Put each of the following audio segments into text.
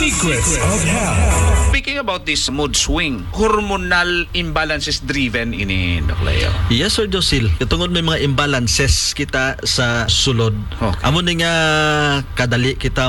Secrets of Health. Speaking about this mood swing, hormonal imbalances driven ini, Doc Leo. Yes, Sir Josil. Katungod may mga imbalances kita sa sulod. Okay. Amo ni nga kadali kita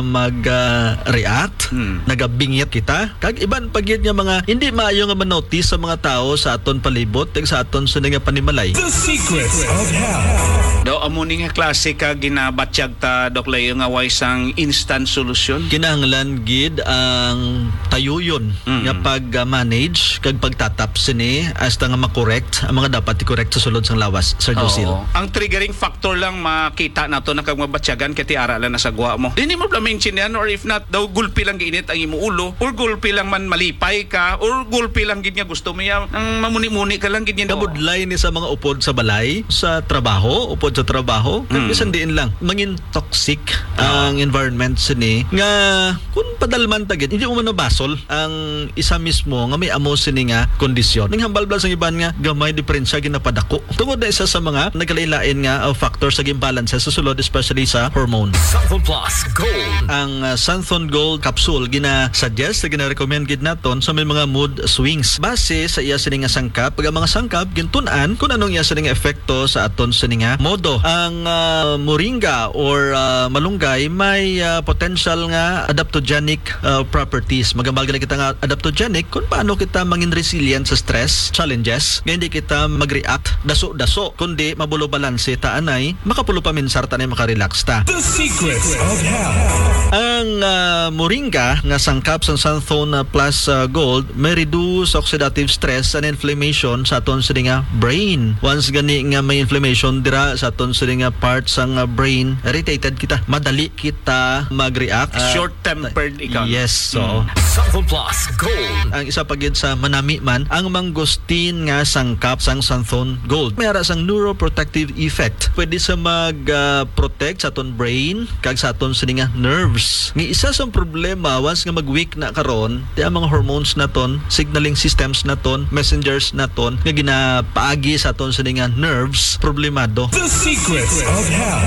mag-react, nagabingyat kita. Kag iban pagyud nga mga hindi maayo nga manotice sa mga tao sa aton palibot, ug sa aton sa nga panimalay. The Secrets of Health. Daw amo ni nga klase ka ginabatyag ta, Doc Leo, nga way sang instant solution. Kinahanglan gid ang tayuyon nga pag-manage kag pagtatap sini hasta nga makorekt ang mga dapat i-correct sa sulod sang lawas, Sir Josil. Oo. Ang triggering factor lang makita nato na kag mabatyagan kay aralan na sa gwa mo. Dili mo plamensin yan, or if not daw gulpi lang giinit ang imo ulo, or gulpi lang man malipay ka, or gulpi lang gid nga gusto mo ya ang mamuni-muni ka lang gid niya. Kabudlay ni sa mga upod sa balay, sa trabaho, upod sa trabaho, kag bisan diin lang mangin toxic ang environment sini nga kun padalman tagid hindi mo man basol ang isa mismo nga may amo sini nga kondisyon. Ning hambal-bal sang iban nga gamay diferensya ginapadako. Tungod na isa sa mga nagkalain nga factors sa imbalance sa sulod, especially sa hormone. Santhon Plus Gold. Ang Santhon Gold capsule gina-suggest, gina-recommend gid naton sa may mga mood swings base sa iya sini nga sangkap. Pag ang mga sangkap gintun-an kung anong iya sini nga epekto sa aton sini nga modo. Ang moringa or malunggay may potential nga adaptogenic properties. Magambal gid kita nga adaptogenic kung paano kita mangin resilient sa stress challenges, nga hindi kita mag-react daso-daso kundi mabulo balanse ta anay makapulo paminsar ta anay makarelax ta. The Secrets of Health. Ang moringa nga sangkap sa Santhon Plus Gold may reduce oxidative stress and inflammation sa aton sa nga brain. Once gani nga may inflammation dira sa aton sa nga parts sang brain, irritated kita, madali kita mag-react. Short-tempered ikaw. Yes, so Santhon Plus Gold. ang isa pagid sa manami man ang mangosteen nga sangkap sang Santhon Gold. May ara sang neuroprotective effect. Pwede sa mag-protect sa aton brain kag sa aton sini nga nerves. Nga isa sa problema once nga mag-weak na karon, di ang mga hormones naton, signaling systems naton, messengers naton nga ginapaagi sa aton sini nga nerves problemado. The Secrets of Health.